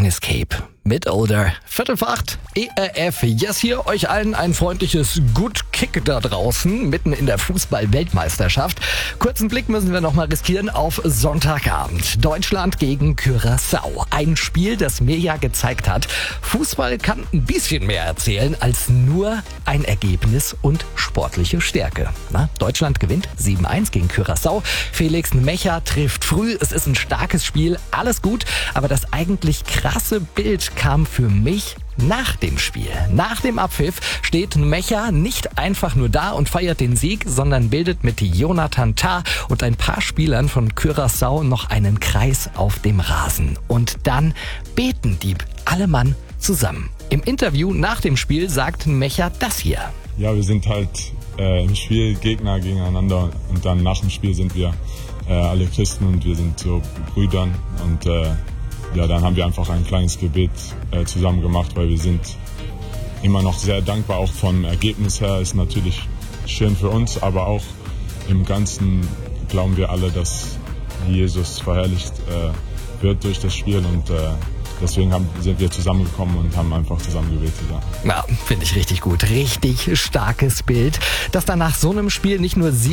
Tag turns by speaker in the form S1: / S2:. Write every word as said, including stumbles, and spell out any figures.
S1: Escape mit Older. Viertel vor acht, E R F. Yes, hier euch allen ein freundliches Good Kick da draußen, mitten in der Fußball-Weltmeisterschaft. Kurzen Blick müssen wir noch mal riskieren auf Sonntagabend. Deutschland gegen Curaçao. Ein Spiel, das mir ja gezeigt hat, Fußball kann ein bisschen mehr erzählen als nur ein Ergebnis und sportliche Stärke. Na, Deutschland gewinnt sieben eins gegen Curaçao. Felix Nmecha trifft früh. Es ist ein starkes Spiel, alles gut. Aber das eigentlich krasse Bild kam für mich nach dem Spiel. Nach dem Abpfiff steht Nmecha nicht einfach nur da und feiert den Sieg, sondern bildet mit Jonathan Tah und ein paar Spielern von Curaçao noch einen Kreis auf dem Rasen. Und dann beten die alle Mann zusammen. Im Interview nach dem Spiel sagt Nmecha das hier.
S2: Ja, wir sind halt äh, im Spiel Gegner gegeneinander und dann nach dem Spiel sind wir äh, alle Christen und wir sind so Brüdern und äh, ja, dann haben wir einfach ein kleines Gebet äh, zusammen gemacht, weil wir sind immer noch sehr dankbar, auch vom Ergebnis her ist natürlich schön für uns, aber auch im Ganzen glauben wir alle, dass Jesus verherrlicht äh, wird durch das Spiel und äh, deswegen haben, sind wir zusammengekommen und haben einfach zusammen gebetet. Ja,
S1: ja, finde ich richtig gut. Richtig starkes Bild, dass dann nach so einem Spiel nicht nur Sieg